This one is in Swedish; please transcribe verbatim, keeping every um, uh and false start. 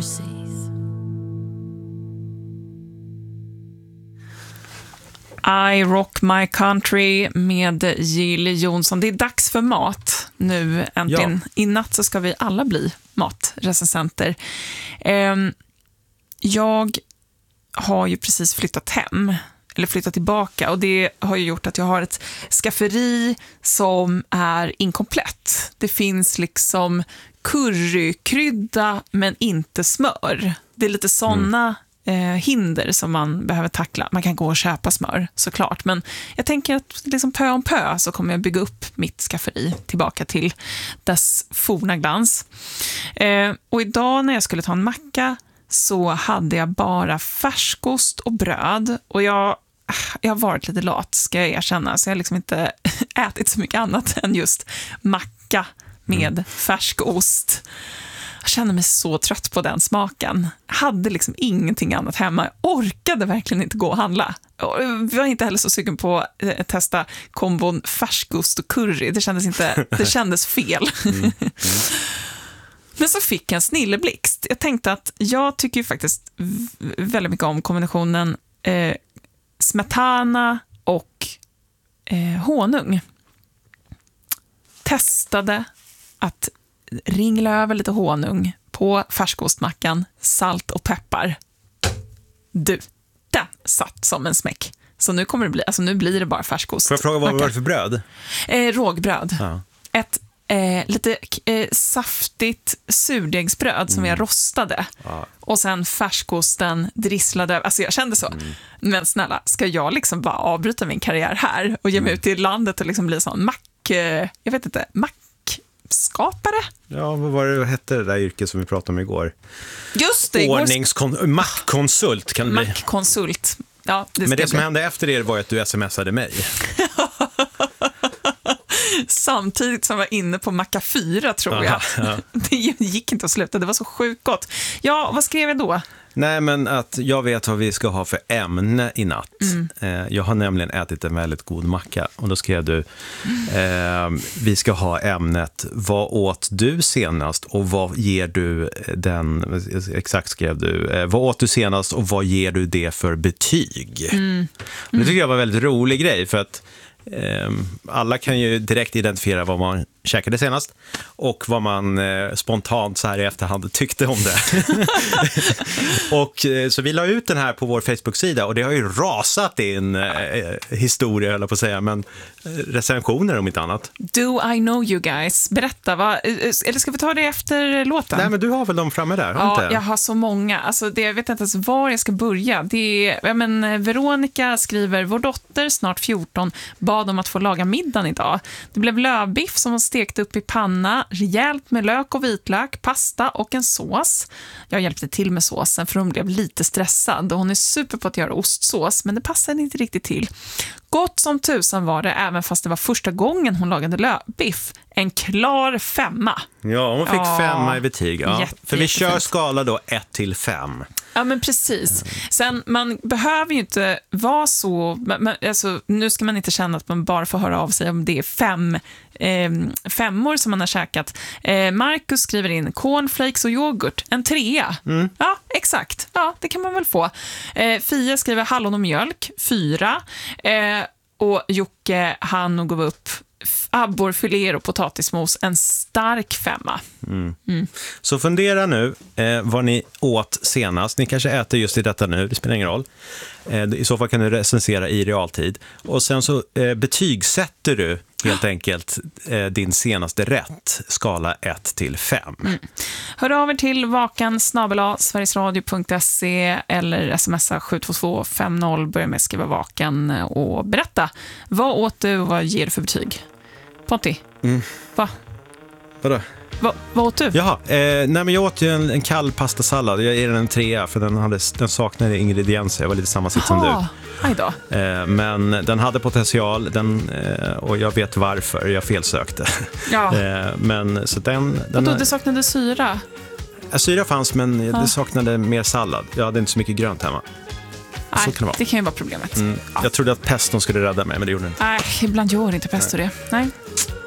mercies. I Rock My Country med Jill Johnson. Det är dags för mat nu äntligen. Ja. I natt så ska vi alla bli matrecensenter. Um, jag har ju precis flyttat hem, eller flyttat tillbaka, och det har ju gjort att jag har ett skafferi som är inkomplett. Det finns liksom currykrydda men inte smör. Det är lite såna mm. eh, hinder som man behöver tackla. Man kan gå och köpa smör såklart, men jag tänker att liksom pö om pö så kommer jag bygga upp mitt skafferi tillbaka till dess forna glans. Eh, och idag när jag skulle ta en macka så hade jag bara färskost och bröd, och jag, jag har varit lite lat, ska jag erkänna, så jag har liksom inte ätit så mycket annat än just macka med mm. färskost. Jag kände mig så trött på den smaken. Hade liksom ingenting annat hemma. Jag orkade verkligen inte gå och handla. Jag var inte heller så sugen på att testa kombon färskost och curry. Det kändes inte, det kändes fel. Mm. Mm. Men så fick jag en snilleblixt. Jag tänkte att jag tycker ju faktiskt väldigt mycket om kombinationen eh, smetana och eh, honung. Testade att ringla över lite honung på färskostmackan, salt och peppar. Du, den satt som en smäck. Så nu kommer det bli, alltså nu blir det bara färskost. Får jag fråga, vad var det för bröd? Eh, rågbröd. Ja. Ett Eh, lite eh, saftigt surdegsbröd mm. som jag rostade. Ja. Och sen färskosten drisslade över. Alltså jag kände så. Mm. Men snälla, ska jag liksom bara avbryta min karriär här och ge mig mm. ut i landet och liksom bli sån mack... Eh, jag vet inte, mackskapare? Ja, vad var det, vad hette det där yrket som vi pratade om igår? Just det. Ordningskon- Mackkonsult kan det bli. Mackkonsult. Ja, det Men det bli. som hände efter det var att du smsade mig. Samtidigt som jag var inne på macka fyra, tror Aha, jag. ja. Det gick inte att sluta, det var så sjukt gott. Ja, vad skrev jag då? Nej, men att jag vet vad vi ska ha för ämne i natt. Mm. Jag har nämligen ätit en väldigt god macka. Och då skrev du, mm. eh, vi ska ha ämnet, vad åt du senast och vad ger du den, exakt skrev du, eh, vad åt du senast och vad ger du det för betyg? Mm. Mm. Det tycker jag var en väldigt rolig grej, för att alla kan ju direkt identifiera vad man käkade senast och vad man eh, spontant så här i efterhand tyckte om det. Och eh, så vi la ut den här på vår Facebook-sida, och det har ju rasat in eh, historia, eller på att säga, men eh, recensioner om inte annat. Do I know you guys? Berätta, vad, eller ska vi ta det efter låten? Nej, men du har väl dem framme där? Ja, inte? Jag har så många. Alltså, det, jag vet inte ens var jag ska börja. Det är, ja, men, Veronica skriver, vår dotter, snart fjorton, bad om att få laga middagen idag. Det blev lövbiff som hon stekte upp i panna, rejält med lök och vitlök, pasta och en sås. Jag hjälpte till med såsen för hon blev lite stressad, och hon är super på att göra ostsås, men det passade inte riktigt till. Gott som tusan var det, även fast det var första gången hon lagade lövbiff. En klar femma. Ja, hon fick ja, femma i betyg. Ja. Jätte, för vi jättefint. kör skala då ett till fem. Ja, men precis. Sen, man behöver ju inte vara så... Man, alltså, nu ska man inte känna att man bara får höra av sig om det är fem eh, femmor som man har käkat. Eh, Marcus skriver in cornflakes och yoghurt. En trea. Mm. Ja, exakt. Ja, det kan man väl få. Eh, Fia skriver hallon och mjölk. Fyra. Eh, och Jocke, han och gav upp abborrfiléer och potatismos, en stark femma. Mm. Mm. Så fundera nu eh, vad ni åt senast. Ni kanske äter just i detta nu, det spelar ingen roll. Eh, I så fall kan du recensera i realtid. Och sen så eh, betygsätter du helt enkelt eh, din senaste rätt, skala ett till fem. Mm. Hör av er till vakan snabel-a sverigesradio punkt se eller smsa sju två två fem noll. Börja med att skriva vakan och berätta. Vad åt du och vad ger du för betyg? Ponti, mm. va? Vadå? Va, vad åt du? Jaha, eh, nej men jag åt ju en, en kall pastasallad. Jag ger den en trea för den, hade, den saknade ingredienser. Jag var lite samma sitt som du. Aj då. Eh, men den hade potential den, eh, och jag vet varför jag felsökte. Ja. eh, men så den... den och då, det saknade syra? Ja, syra fanns, men ja. det saknade mer sallad. Jag hade inte så mycket grönt hemma. Nej, så kan det, det kan ju vara problemet. Mm. Ja. Jag trodde att peston skulle rädda mig, men det gjorde den inte. Nej, ibland gör inte pesto det. Nej.